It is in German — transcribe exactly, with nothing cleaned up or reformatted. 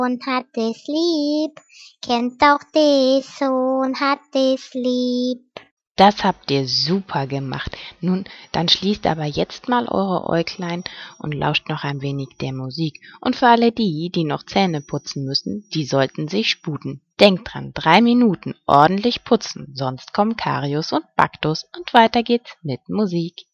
und hat es lieb, kennt auch des Sohn, hat es lieb. Das habt ihr super gemacht. Nun, dann schließt aber jetzt mal eure Äuglein und lauscht noch ein wenig der Musik. Und für alle die, die noch Zähne putzen müssen, die sollten sich sputen. Denkt dran, drei Minuten ordentlich putzen, sonst kommen Karius und Baktus und weiter geht's mit Musik.